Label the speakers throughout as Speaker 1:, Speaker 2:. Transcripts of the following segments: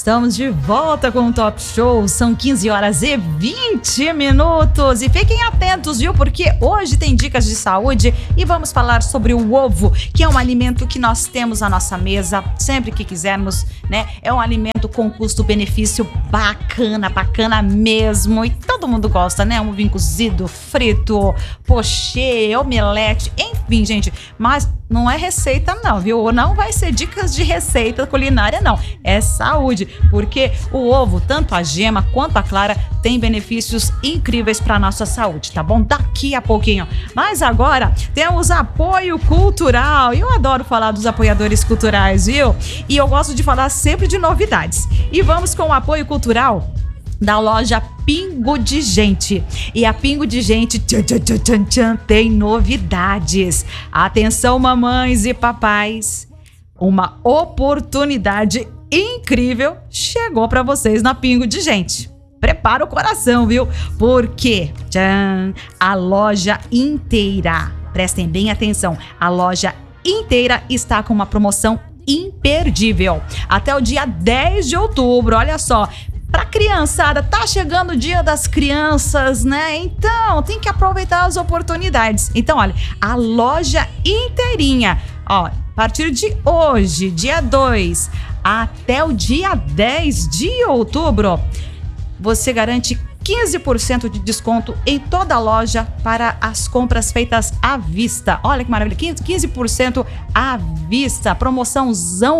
Speaker 1: Estamos de volta com o Top Show, são 15 horas e 20 minutos e fiquem atentos, viu? Porque hoje tem dicas de saúde e vamos falar sobre o ovo, que é um alimento que nós temos à nossa mesa sempre que quisermos, né? É um alimento com custo-benefício bacana mesmo e todo mundo gosta, né? Um ovinho cozido, frito, pochê, omelete, enfim, gente, mas não é receita não, viu? Não vai ser dicas de receita culinária não, é saúde, porque o ovo, tanto a gema quanto a clara, tem benefícios incríveis para nossa saúde, tá bom? Daqui a pouquinho. Mas agora temos apoio cultural. Eu adoro falar dos apoiadores culturais, viu? E eu gosto de falar sempre de novidades. E vamos com o apoio cultural da loja Pingo de Gente. E a Pingo de Gente tem novidades. Atenção, mamães e papais. Uma oportunidade incrível chegou para vocês na Pingo de Gente. Prepara o coração, viu? Porque a loja inteira, prestem bem atenção, a loja inteira está com uma promoção imperdível. Até o dia 10 de outubro, olha só. Pra criançada, tá chegando o Dia das Crianças, né? Então, tem que aproveitar as oportunidades. Então, olha, a loja inteirinha, ó, a partir de hoje, dia 2, até o dia 10 de outubro, você garante 15% de desconto em toda a loja para as compras feitas à vista. Olha que maravilha, 15% à vista. Promoção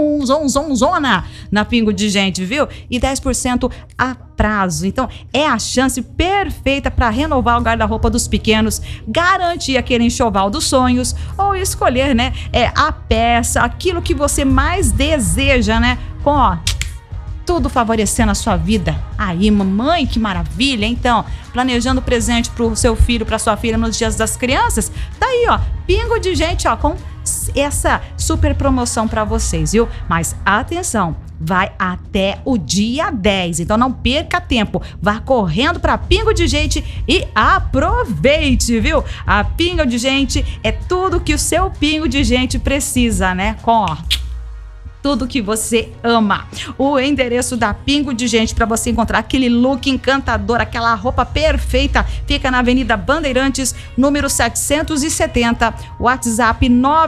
Speaker 1: zona na Pingo de Gente, viu? E 10% a prazo. Então, é a chance perfeita para renovar o guarda-roupa dos pequenos, garantir aquele enxoval dos sonhos ou escolher, né, a peça, aquilo que você mais deseja, né? Com, ó, tudo favorecendo a sua vida. Aí, mamãe, que maravilha. Então, planejando presente pro seu filho, pra sua filha nos dias das crianças, tá aí, ó, Pingo de Gente, ó, com essa super promoção pra vocês, viu? Mas atenção, vai até o dia 10, então não perca tempo. Vá correndo pra Pingo de Gente e aproveite, viu? A Pingo de Gente é tudo que o seu Pingo de Gente precisa, né? Com, ó, tudo que você ama. O endereço da Pingo de Gente para você encontrar aquele look encantador, aquela roupa perfeita, fica na Avenida Bandeirantes, número 770, WhatsApp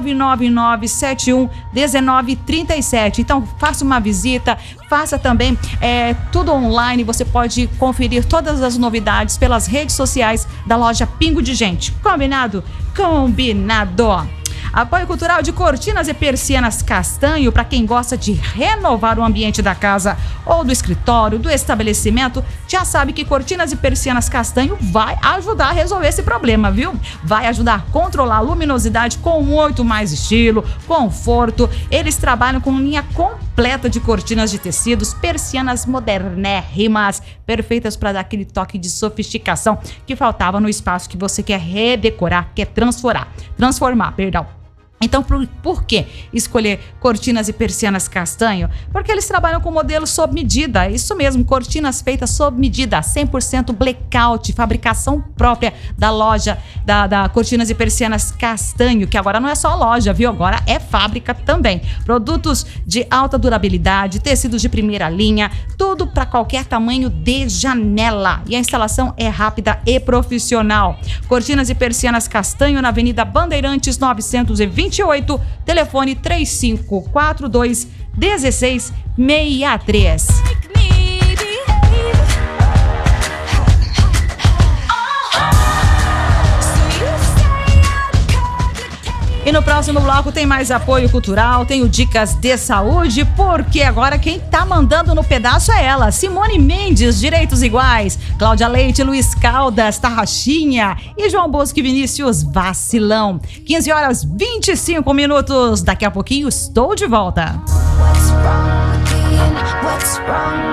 Speaker 1: 999711937. Então, faça uma visita, faça também tudo online. Você pode conferir todas as novidades pelas redes sociais da loja Pingo de Gente. Combinado? Combinado! Apoio cultural de Cortinas e Persianas Castanho, para quem gosta de renovar o ambiente da casa ou do escritório, do estabelecimento, já sabe que Cortinas e Persianas Castanho vai ajudar a resolver esse problema, viu? Vai ajudar a controlar a luminosidade com muito mais estilo, conforto. Eles trabalham com linha completa de cortinas de tecidos, persianas modernérrimas, perfeitas para dar aquele toque de sofisticação que faltava no espaço que você quer redecorar, quer transformar, perdão. Então, por que escolher Cortinas e Persianas Castanho? Porque eles trabalham com modelo sob medida, isso mesmo, cortinas feitas sob medida, 100% blackout, fabricação própria da loja da Cortinas e Persianas Castanho, que agora não é só loja, viu? Agora é fábrica também. Produtos de alta durabilidade, tecidos de primeira linha, tudo para qualquer tamanho de janela. E a instalação é rápida e profissional. Cortinas e Persianas Castanho, na Avenida Bandeirantes 928, telefone 3542-1663. E no próximo bloco tem mais apoio cultural, tenho dicas de saúde, porque agora quem tá mandando no pedaço é ela, Simone Mendes, Direitos Iguais, Cláudia Leite, Luiz Caldas, Tarraxinha e João Bosco e Vinícius, Vacilão. 15 horas 25 minutos, daqui a pouquinho estou de volta. What's wrong?